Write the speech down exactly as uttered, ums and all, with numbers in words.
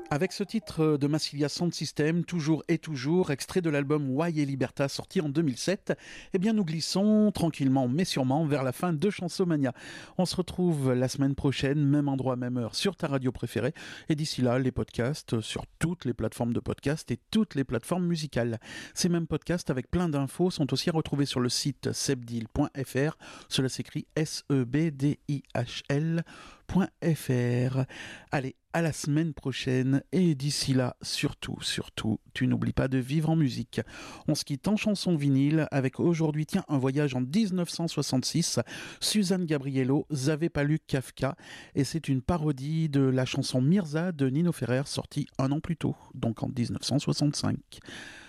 Avec ce titre de Massilia Sound System, toujours et toujours, extrait de l'album Why et Liberta sorti en deux mille sept, eh bien nous glissons tranquillement mais sûrement vers la fin de Chansomania. On se retrouve la semaine prochaine, même endroit, même heure, sur ta radio préférée. Et d'ici là, les podcasts sur toutes les plateformes de podcast et toutes les plateformes musicales. Ces mêmes podcasts avec plein d'infos sont aussi retrouvés sur le site sebdil point f r. Cela s'écrit S E B D I H L point F R. Allez, à la semaine prochaine, et d'ici là, surtout, surtout, tu n'oublies pas de vivre en musique. On se quitte en chanson vinyle avec aujourd'hui, tiens, un voyage en dix-neuf cent soixante-six, Suzanne Gabriello, J'avais pas lu Kafka, et c'est une parodie de la chanson Mirza de Nino Ferrer, sortie un an plus tôt, donc en dix-neuf cent soixante-cinq.